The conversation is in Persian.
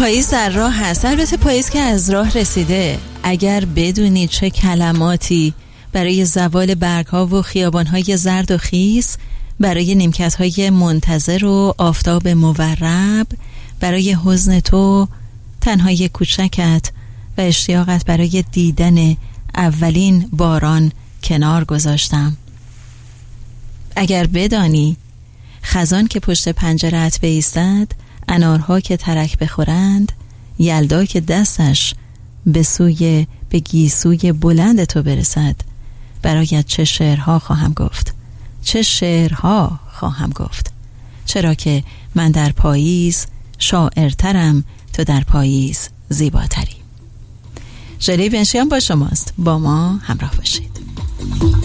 پاییز در راه هست. البته پاییز که از راه رسیده. اگر بدونی چه کلماتی برای زوال برگ‌ها و خیابان‌های زرد و خیس، برای نیمکت‌های منتظر و آفتاب مورب، برای حزن تو، تنهایی کوچکت و اشتیاقت برای دیدن اولین باران کنار گذاشتم. اگر بدانی خزان که پشت پنجره‌ات بایستد، انارها که ترک بخورند، یلدا که دستش به گیسوی بلند تو برسد، برایت چه شعرها خواهم گفت، چه شعرها خواهم گفت، چرا که من در پاییز شاعرترم، تو در پاییز زیباتری. ژله بنشیان با شماست، با ما همراه باشید.